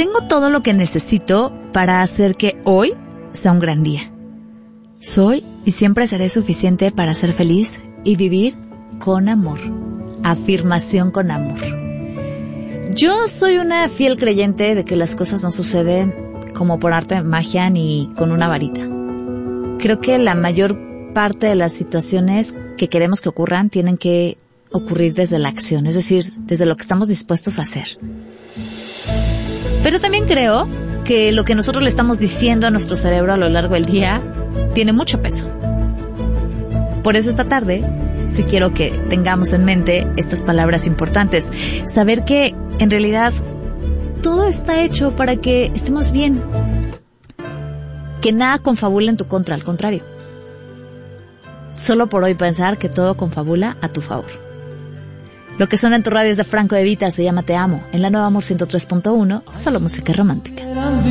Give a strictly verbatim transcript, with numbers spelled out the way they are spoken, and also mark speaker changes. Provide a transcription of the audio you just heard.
Speaker 1: tengo todo lo que necesito para hacer que hoy sea un gran día. Soy y siempre seré suficiente para ser feliz y vivir con amor. Afirmación con amor. Yo soy una fiel creyente de que las cosas no suceden como por arte de magia ni con una varita. Creo que la mayor parte de las situaciones que queremos que ocurran tienen que ocurrir desde la acción, es decir, desde lo que estamos dispuestos a hacer. Pero también creo que lo que nosotros le estamos diciendo a nuestro cerebro a lo largo del día tiene mucho peso. Por eso esta tarde sí quiero que tengamos en mente estas palabras importantes. Saber que en realidad todo está hecho para que estemos bien. Que nada confabula en tu contra, al contrario. Solo por hoy pensar que todo confabula a tu favor. Lo que suena en tu radio es de Franco De Vita, se llama Te Amo. En la Nueva Amor ciento tres punto uno, solo música romántica.